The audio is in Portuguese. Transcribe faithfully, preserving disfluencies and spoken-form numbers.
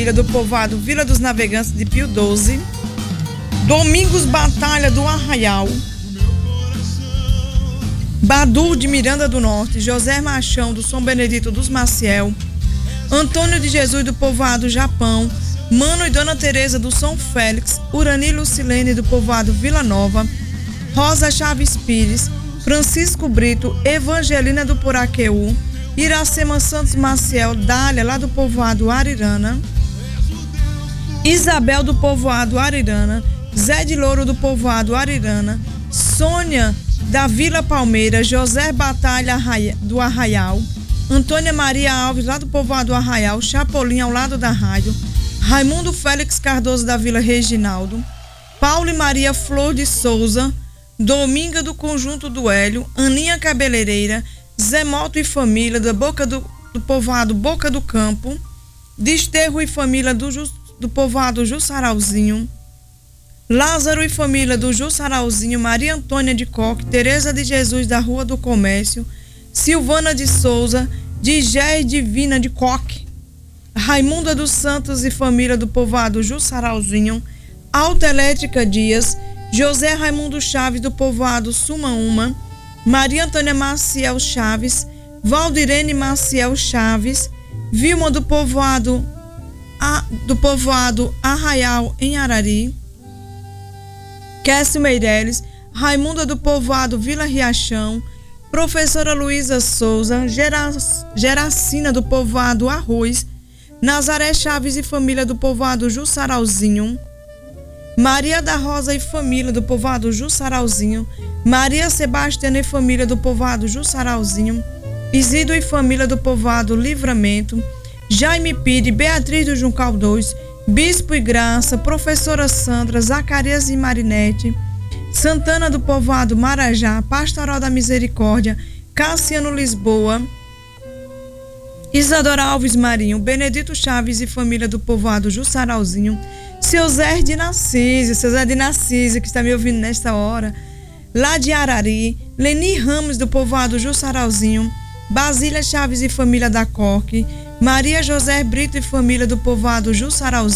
família do povoado Vila dos Navegantes de Pio doze. Domingos Batalha do Arraial. Badu de Miranda do Norte, José Machão do São Benedito dos Maciel, Antônio de Jesus do povoado Japão, Mano e Dona Teresa do São Félix, Urani Lucilene do povoado Vila Nova, Rosa Chaves Pires, Francisco Brito, Evangelina do Poraqueu, Iracema Santos Maciel, Dália lá do povoado Arirana, Isabel do povoado Arirana, Zé de Louro do povoado Arirana, Sônia da Vila Palmeira, José Batalha do Arraial, Antônia Maria Alves lá do povoado Arraial, Chapolin ao lado da rádio, Raimundo Félix Cardoso da Vila Reginaldo, Paulo e Maria Flor de Souza, Dominga do Conjunto do Hélio, Aninha Cabeleireira, Zé Moto e família da Boca do, do povoado Boca do Campo, Desterro e família do, do povoado Jussarauzinho, Lázaro e família do Jussarauzinho, Maria Antônia de Coque, Teresa de Jesus da Rua do Comércio, Silvana de Souza, Digé Divina de Coque, Raimunda dos Santos e família do povoado Jussarauzinho, Alta Elétrica Dias, José Raimundo Chaves do povoado Sumaúma, Maria Antônia Maciel Chaves, Valdirene Maciel Chaves, Vilma do povoado, a, do povoado Arraial em Arari, Kécio Meireles, Raimunda do povoado Vila Riachão, Professora Luísa Souza, Gera, Geracina do povoado Arroz, Nazaré Chaves e família do povoado Jussarauzinho, Maria da Rosa e família do povoado Jussarauzinho, Maria Sebastiana e família do povoado Jussarauzinho, Isidro e família do povoado Livramento, Jaime Pire, Beatriz do Juncal dois, Bispo e Graça, Professora Sandra, Zacarias e Marinete, Santana do povoado Marajá, Pastoral da Misericórdia, Cassiano Lisboa, Isadora Alves Marinho, Benedito Chaves e família do povoado Jussarauzinho, seu Zé de Narcísio, seu Zé de Narcísio que está me ouvindo nesta hora, lá de Arari, Leni Ramos do povoado Jussarauzinho, Basília Chaves e família da Coque, Maria José Brito e família do povoado Jussarauzinho,